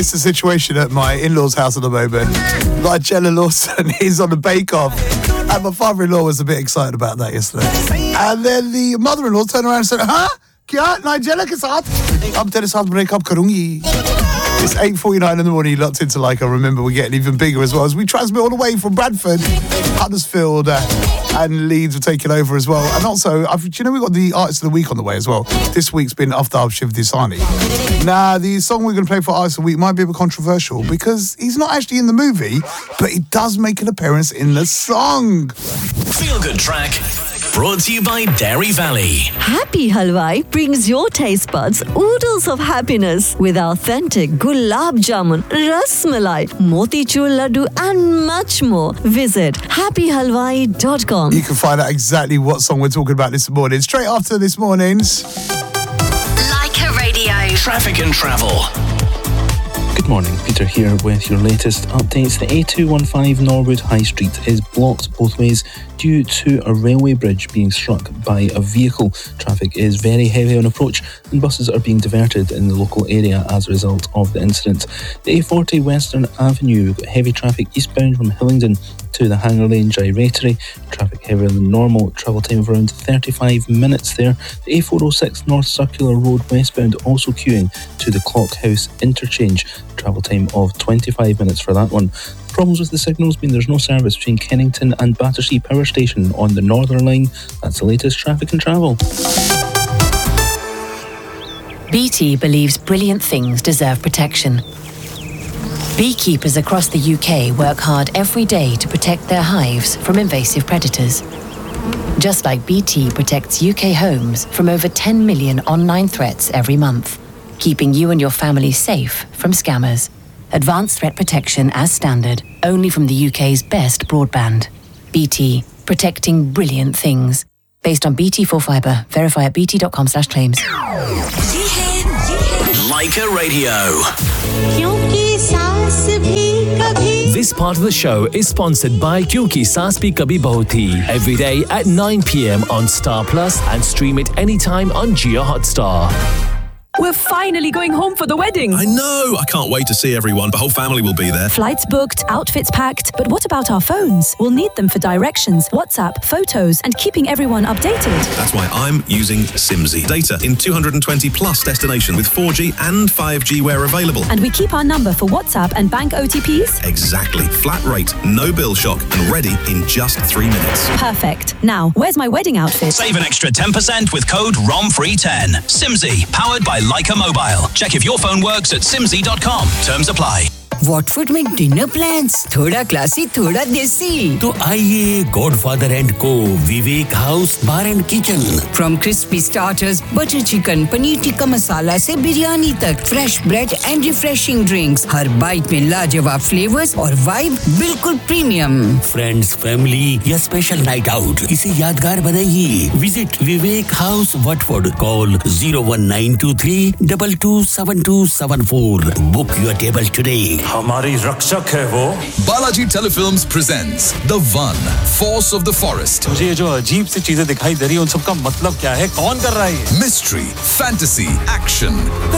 It's the situation at my in-laws' house at the moment. Nigella Lawson is on the bake-off. And my father-in-law was a bit excited about that yesterday. And then the mother-in-law turned around and said, "Huh? Kya? Nigella ke saath? Ab tere saath break up karungi." It's 8:49 in the morning, locked into Like I Remember. We're getting even bigger as well as we transmit all the way from Bradford, Huddersfield, and Leeds are taking over as well. And also, do you know we've got the Artist of the Week on the way as well? This week's been Aftab Shiv Disani. Now, the song we're going to play for Artist of the Week might be a bit controversial because he's not actually in the movie, but he does make an appearance in the song. Feel Good Track. Brought to you by Dairy Valley. Happy Halwai brings your taste buds oodles of happiness with authentic gulab jamun, ras malai, motichur laddu and much more. Visit happyhalwai.com. You can find out exactly what song we're talking about this morning. Straight after this morning's Like a Radio. Traffic and travel. Good morning, Peter here with your latest updates. The A215 Norwood High Street is blocked both ways due to a railway bridge being struck by a vehicle. Traffic is very heavy on approach and buses are being diverted in the local area as a result of the incident. The A40 Western Avenue, we've got heavy traffic eastbound from Hillingdon to the Hanger Lane Gyratory. Traffic heavier than normal, travel time of around 35 minutes there. The A406 North Circular Road westbound also queuing to the Clockhouse interchange. Travel time of 25 minutes for that one. Problems with the signals mean there's no service between Kennington and Battersea Power Station on the Northern Line. That's the latest traffic and travel. BT believes brilliant things deserve protection. Beekeepers across the UK work hard every day to protect their hives from invasive predators. Just like BT protects UK homes from over 10 million online threats every month, keeping you and your family safe from scammers. Advanced threat protection as standard, only from the UK's best broadband. BT, protecting brilliant things. Based on BT4 Fibre. Verify at bt.com/claims. Like a Radio. This part of the show is sponsored by Kyunki Saas Bhi Kabhi Bahu Thi. Every day at 9 p.m. on Star Plus and stream it anytime on Jio Hotstar. We're finally going home for the wedding. I know. I can't wait to see everyone. The whole family will be there. Flights booked, outfits packed. But what about our phones? We'll need them for directions, WhatsApp, photos, and keeping everyone updated. That's why I'm using Simsy. Data in 220 plus destinations with 4G and 5G where available. And we keep our number for WhatsApp and bank OTPs? Exactly. Flat rate, no bill shock, and ready in just 3 minutes. Perfect. Now, where's my wedding outfit? Save an extra 10% with code ROMFREE10. Simsy, powered by Leica Mobile. Check if your phone works at simsy.com. Terms apply. Watford में dinner plans थोड़ा classy थोड़ा देसी तो आइए godfather and को विवेक house bar and kitchen from crispy starters butter chicken paneer tikka masala से बिरयानी तक fresh bread and refreshing drinks her bite में लाजवाब फ्लेवर्स और वाइब बिल्कुल प्रीमियम फ्रेंड्स फैमिली या स्पेशल नाइट आउट इसे यादगार बनाइए visit Vivek house Watford call 01923 227274 book your table today हमारी रक्षक है वो Balaji telefilms presents the one force of the forest मुझे ये जो अजीब सी चीजें दिखाई दे रही हैं उन सब का मतलब क्या है कौन कर रहा है ये mystery fantasy action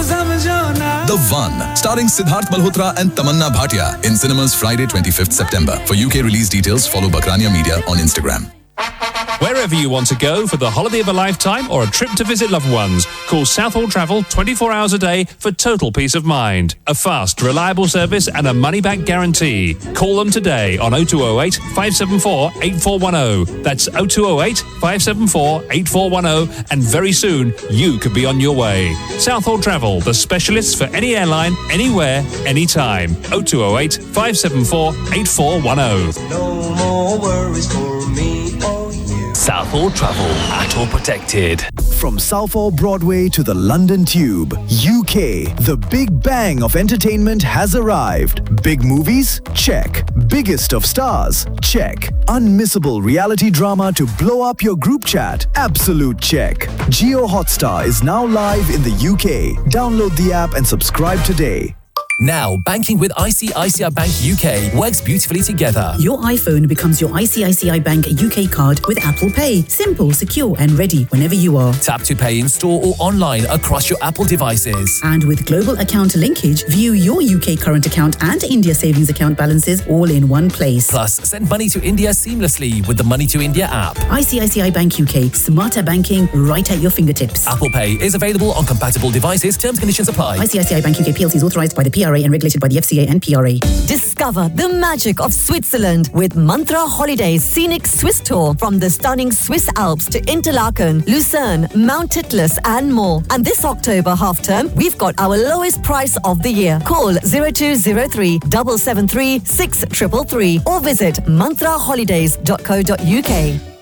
the one starring Siddharth Malhotra and Tamannaah Bhatia in cinemas Friday 25th September. For UK release details follow Bakrania Media on Instagram. Wherever you want to go for the holiday of a lifetime or a trip to visit loved ones, call Southall Travel 24 hours a day for total peace of mind. A fast, reliable service and a money-back guarantee. Call them today on 0208 574 8410. That's 0208 574 8410 and very soon you could be on your way. Southall Travel, the specialists for any airline, anywhere, anytime. 0208 574 8410. No more worries for me. Southall Travel, ATOL protected. From Southall Broadway to the London Tube, UK, the big bang of entertainment has arrived. Big movies? Check. Biggest of stars? Check. Unmissable reality drama to blow up your group chat? Absolute check. Jio Hotstar is now live in the UK. Download the app and subscribe today. Now, banking with ICICI Bank UK works beautifully together. Your iPhone becomes your ICICI Bank UK card with Apple Pay. Simple, secure and ready whenever you are. Tap to pay in store or online across your Apple devices. And with global account linkage, view your UK current account and India savings account balances all in one place. Plus, send money to India seamlessly with the Money to India app. ICICI Bank UK. Smarter banking right at your fingertips. Apple Pay is available on compatible devices. Terms and conditions apply. ICICI Bank UK PLC is authorised by the PRA and regulated by the FCA and PRA. Discover the magic of Switzerland with Mantra Holidays Scenic Swiss Tour from the stunning Swiss Alps to Interlaken, Lucerne, Mount Titlis and more. And this October half-term, we've got our lowest price of the year. Call 0203 773 6333 or visit mantraholidays.co.uk.